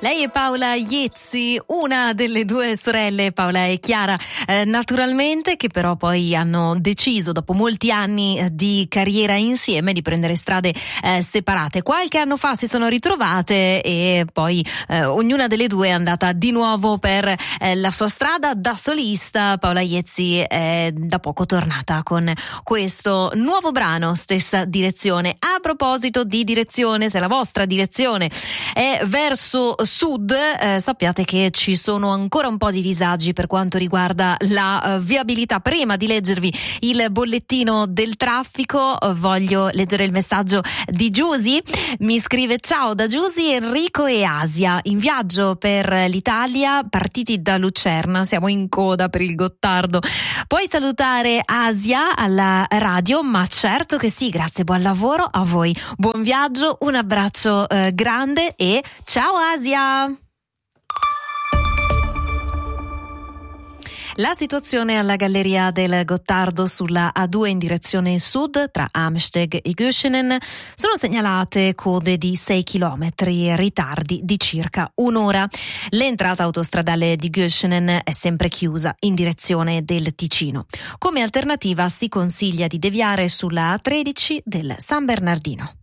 Lei è Paola Iezzi, una delle due sorelle, Paola e Chiara, naturalmente, che però poi hanno deciso, dopo molti anni di carriera insieme, di prendere strade separate. Qualche anno fa si sono ritrovate e poi ognuna delle due è andata di nuovo per la sua strada da solista. Paola Iezzi è da poco tornata con questo nuovo brano, Stessa direzione. A proposito di direzione, se la vostra direzione è verso sud, sappiate che ci sono ancora un po' di disagi per quanto riguarda la viabilità. Prima di leggervi il bollettino del traffico, voglio leggere il messaggio di Giusy. Mi scrive: ciao da Giusy, Enrico e Asia, in viaggio per l'Italia, partiti da Lucerna, siamo in coda per il Gottardo. Puoi salutare Asia alla radio? Ma certo che sì, grazie, buon lavoro a voi, buon viaggio, un abbraccio grande e ciao Asia. La situazione alla galleria del Gottardo sulla A2 in direzione sud tra Amsteg e Göschenen sono segnalate code di 6 chilometri e ritardi di circa un'ora. L'entrata autostradale di Göschenen è sempre chiusa in direzione del Ticino. Come alternativa si consiglia di deviare sulla A13 del San Bernardino.